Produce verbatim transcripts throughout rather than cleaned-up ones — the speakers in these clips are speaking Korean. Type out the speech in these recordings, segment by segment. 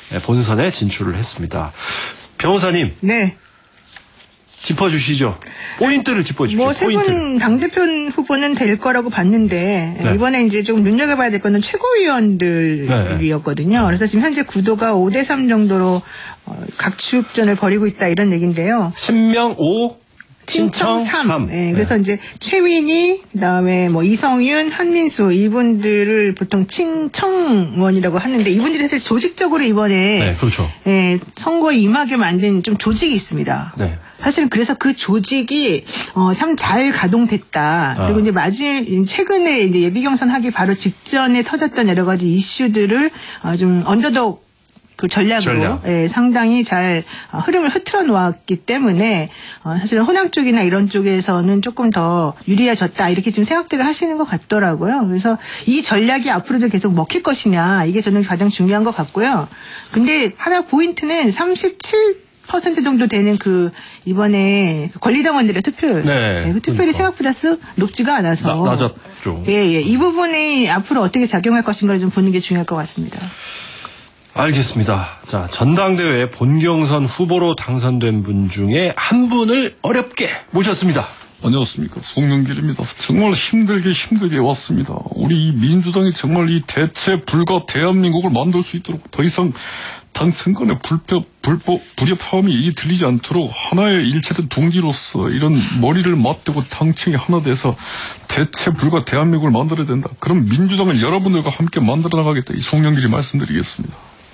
본선에 진출을 했습니다. 변호사님. 네. 짚어주시죠. 포인트를 짚어주십시오. 뭐 세 분 당대표 후보는 될 거라고 봤는데 네. 이번에 이제 좀 눈여겨봐야 될 거는 최고위원들이었거든요. 네. 그래서 지금 현재 구도가 오 대 삼 정도로 각축전을 벌이고 있다 이런 얘기인데요. 친명 오, 친청 삼. 네. 네, 그래서 이제 최민희, 그다음에 뭐 이성윤, 한민수 이분들을 보통 친청원이라고 하는데 이분들이 사실 조직적으로 이번에 네, 그렇죠. 네, 선거에 임하게 만든 좀 조직이 있습니다. 네. 사실은 그래서 그 조직이 어, 참 잘 가동됐다. 아. 그리고 이제 마지 최근에 이제 예비 경선 하기 바로 직전에 터졌던 여러 가지 이슈들을 어, 좀 언더독 그 전략으로 전략. 예, 상당히 잘 어, 흐름을 흐트러 놓았기 때문에 어, 사실은 호남 쪽이나 이런 쪽에서는 조금 더 유리해졌다 이렇게 좀 생각들을 하시는 것 같더라고요. 그래서 이 전략이 앞으로도 계속 먹힐 것이냐 이게 저는 가장 중요한 것 같고요. 근데 하나 포인트는 삼십칠 퍼센트 정도 되는 그 이번에 권리당원들의 투표율, 네, 네, 그 투표율이 그러니까. 생각보다 쓱 높지가 않아서 나, 낮았죠. 예, 예, 이 부분이 앞으로 어떻게 작용할 것인가를 좀 보는 게 중요할 것 같습니다. 알겠습니다. 자, 전당대회 본경선 후보로 당선된 분 중에 한 분을 어렵게 모셨습니다. 안녕하십니까. 송영길입니다. 정말 힘들게 힘들게 왔습니다. 우리 이 민주당이 정말 이 대체 불가 대한민국을 만들 수 있도록 더 이상 당선권의 불법, 불법, 불협화음이 들리지 않도록 하나의 일체된 동지로서 이런 머리를 맞대고 당청이 하나 돼서 대체 불가 대한민국을 만들어야 된다. 그럼 민주당을 여러분들과 함께 만들어 나가겠다. 이 송영길이 말씀드리겠습니다.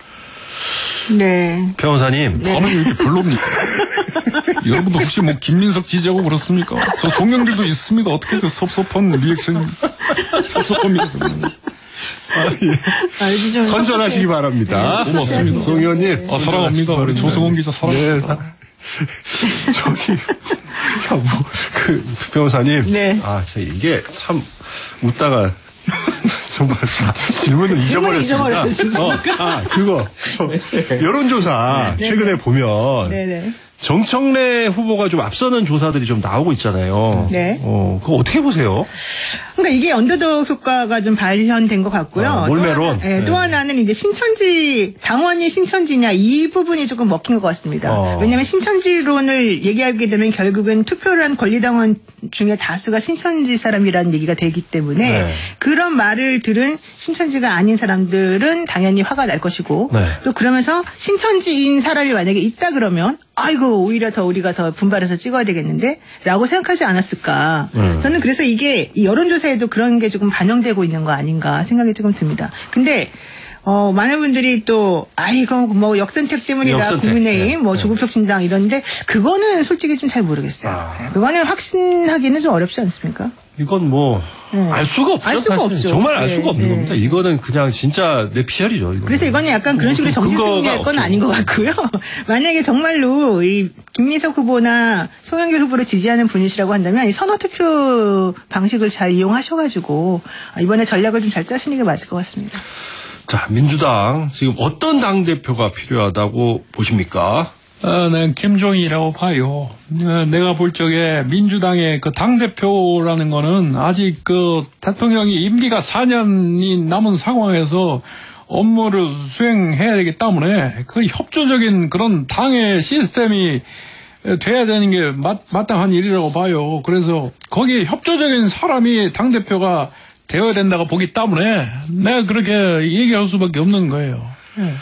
네. 변호사님. 네. 반응이 이렇게 별로입니까? 여러분도 혹시 뭐 김민석 지지하고 그렇습니까? 저 송영길도 있습니다. 어떻게 그 섭섭한 리액션이 섭섭합니다. 아, 예. 아, 선전하시기 바랍니다. 네, 고맙습니다. 송 의원님. 아, 사랑합니다. 우리 조성원 기자 사랑합니다. 네, 사... 저기, 참, 뭐, 그, 변호사님. 네. 아, 저 이게 참, 웃다가, 정말 질문을 잊어버렸습니다. 어, 아, 그거. 저, 여론조사 네네. 최근에 보면. 네네. 정청래 후보가 좀 앞서는 조사들이 좀 나오고 있잖아요. 네. 어, 그거 어떻게 보세요? 그러니까 이게 언더독 효과가 좀 발현된 것 같고요. 아, 몰매론. 또, 하나, 네, 또 하나는 이제 신천지, 당원이 신천지냐 이 부분이 조금 먹힌 것 같습니다. 어. 왜냐하면 신천지론을 얘기하게 되면 결국은 투표를 한 권리당원 중에 다수가 신천지 사람이라는 얘기가 되기 때문에 네. 그런 말을 들은 신천지가 아닌 사람들은 당연히 화가 날 것이고 네. 또 그러면서 신천지인 사람이 만약에 있다 그러면 아이고 오히려 더 우리가 더 분발해서 찍어야 되겠는데 라고 생각하지 않았을까. 음. 저는 그래서 이게 여론조사에도 그런 게 조금 반영되고 있는 거 아닌가 생각이 조금 듭니다. 근데 어, 많은 분들이 또, 아, 이거 뭐 역선택 때문이다. 역선택. 국민의힘, 네. 뭐 조국혁신당 이런데, 그거는 솔직히 좀 잘 모르겠어요. 아. 그거는 확신하기는 좀 어렵지 않습니까? 이건 뭐, 네. 알 수가 없죠. 알 수가 사실. 없죠. 정말 알 네. 수가 없는 네. 겁니다. 이거는 그냥 진짜 내 피알이죠. 이거는. 그래서 이거는 약간 그런 식으로 정신 승리할 건 아닌 것 같고요. 만약에 정말로 이 김민석 후보나 송영길 후보를 지지하는 분이시라고 한다면 이 선호투표 방식을 잘 이용하셔가지고, 이번에 전략을 좀 잘 짜시는 게 맞을 것 같습니다. 자, 민주당 지금 어떤 당대표가 필요하다고 보십니까? 아, 난 김종인이라고 봐요. 내가 볼 적에 민주당의 그 당대표라는 거는 아직 그 대통령이 임기가 사 년이 남은 상황에서 업무를 수행해야 되기 때문에 그 협조적인 그런 당의 시스템이 돼야 되는 게 마, 마땅한 일이라고 봐요. 그래서 거기에 협조적인 사람이 당대표가 되어야 된다고 보기 때문에 내가 그렇게 얘기할 수밖에 없는 거예요. 네.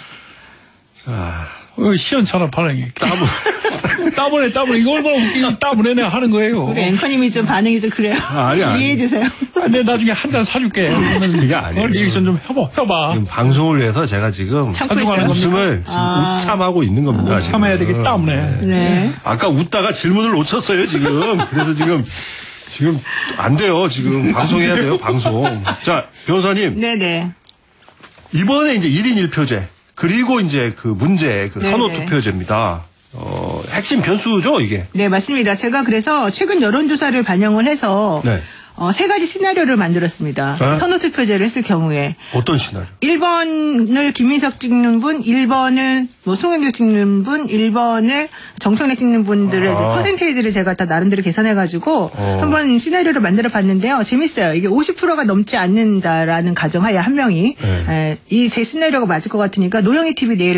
자, 어, 시원찮아 반응이. 따분, 따분해 따분해. 이거 얼마나 웃기기 때문에 내가 하는 거예요. 우리 앵커님이 좀 반응이 좀 그래요. 아, 아니, 아니. 이해해 주세요. 아, 내가 나중에 한 잔 사줄게. 그게 아니에요. 리액션 좀 해봐. 해봐. 지금 방송을 위해서 제가 지금 사주가는 웃음을 지금 아. 참하고 있는 겁니다. 아, 참아야 되기 때문에. 네. 아까 웃다가 질문을 놓쳤어요 지금. 그래서 지금. 지금 안 돼요. 지금 방송해야 돼요. 방송. 자, 변호사님. 네네. 이번에 이제 일 인 일 표제 그리고 이제 그 문제 그 선호 투표제입니다. 어, 핵심 변수죠 이게. 네, 맞습니다. 제가 그래서 최근 여론조사를 반영을 해서 네. 어, 세 가지 시나리오를 만들었습니다. 네? 선호투표제를 했을 경우에. 어떤 시나리오? 일 번을 김민석 찍는 분, 일 번을 뭐 송영길 찍는 분, 일 번을 정청래 찍는 분들의 아. 퍼센테이지를 제가 다 나름대로 계산해가지고 어. 한번 시나리오를 만들어 봤는데요. 재밌어요. 이게 오십 퍼센트가 넘지 않는다라는 가정하에 한 명이 네. 이 제 시나리오가 맞을 것 같으니까 노영희 티비 내일